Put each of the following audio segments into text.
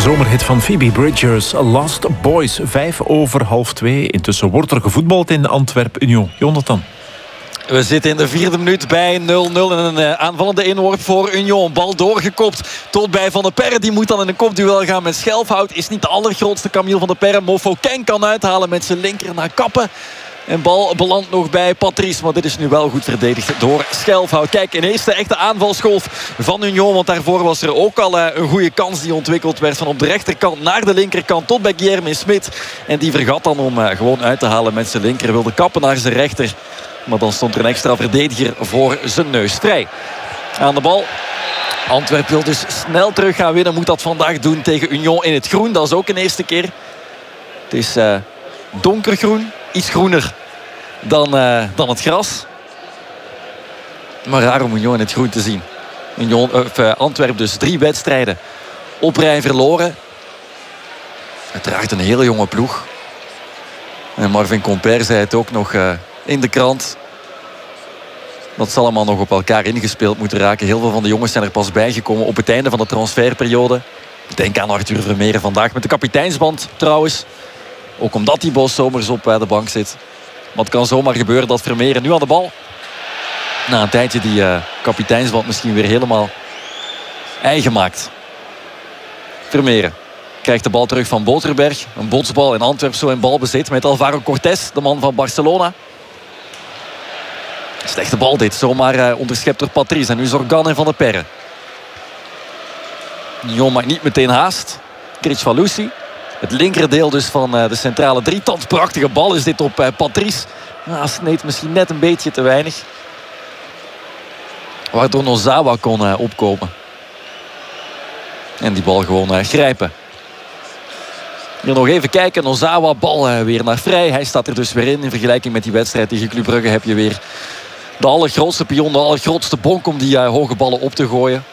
zomerhit van Phoebe Bridgers, Lost Boys, 1:05. Intussen wordt er gevoetbald in Antwerp-Union. Jonathan. We zitten in de 4e minuut bij 0-0 en een aanvallende inworp voor Union. Bal doorgekopt tot bij Van der Perre. Die moet dan in een kopduel gaan met Schelfhout. Is niet de allergrootste Camille Van der Perre. Mofokeng kan uithalen met zijn linker naar Kappen. En bal belandt nog bij Patrice. Maar dit is nu wel goed verdedigd door Schelfhout. Kijk, ineens de echte aanvalsgolf van Union. Want daarvoor was er ook al een goede kans die ontwikkeld werd. Van op de rechterkant naar de linkerkant tot bij Guilherme Smit. En die vergat dan om gewoon uit te halen met zijn linker. Wilde Kappen naar zijn rechter. Maar dan stond er een extra verdediger voor zijn neus. Vrij aan de bal. Antwerp wil dus snel terug gaan winnen. Moet dat vandaag doen tegen Union in het groen. Dat is ook een eerste keer. Het is donkergroen. Iets groener dan het gras. Maar raar om Union in het groen te zien. Antwerp dus 3 wedstrijden op rij verloren. Uiteraard een hele jonge ploeg. En Marvin Compère zei het ook nog in de krant. Dat zal allemaal nog op elkaar ingespeeld moeten raken. Heel veel van de jongens zijn er pas bijgekomen op het einde van de transferperiode. Denk aan Arthur Vermeeren vandaag met de kapiteinsband trouwens. Ook omdat die Bos zomers op de bank zit. Maar het kan zomaar gebeuren dat Vermeeren nu aan de bal. Na een tijdje die kapiteinsband misschien weer helemaal eigen maakt. Vermeeren krijgt de bal terug van Boterberg. Een botsbal in Antwerp zo in balbezit met Alvaro Cortés, de man van Barcelona. Slechte bal dit, zomaar onderschept door Patrice. En nu Zorgan en Van der Perre. Union maakt niet meteen haast. Kricfalusi. Het linkerdeel dus van de centrale drietand. Prachtige bal is dit op Patrice. Sneed misschien net een beetje te weinig. Waardoor Nozawa kon opkomen. En die bal gewoon grijpen. Hier nog even kijken. Nozawa, bal weer naar Vrij. Hij staat er dus weer in. In vergelijking met die wedstrijd tegen Club Brugge heb je weer de allergrootste pion, de allergrootste bonk om die hoge ballen op te gooien.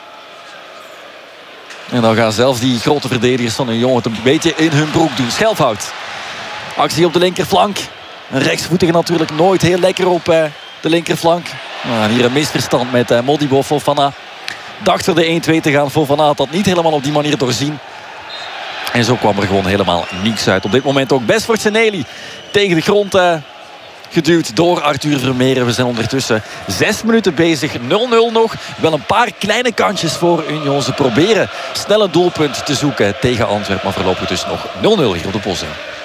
En dan gaan zelfs die grote verdedigers van een jongen het een beetje in hun broek doen. Schelfhout. Actie op de linkerflank. Een rechtsvoetige natuurlijk nooit heel lekker op de linkerflank. Hier een misverstand met Modibo. Fofana dacht er de 1-2 te gaan. Fofana had dat niet helemaal op die manier doorzien. En zo kwam er gewoon helemaal niets uit. Op dit moment ook Besford Seneli tegen de grond geduwd door Arthur Vermeeren. We zijn ondertussen 6 minuten bezig. 0-0 nog. Wel een paar kleine kansjes voor Union. Ze proberen snel een doelpunt te zoeken tegen Antwerpen. Maar voorlopig dus nog 0-0 hier op de Bosuil.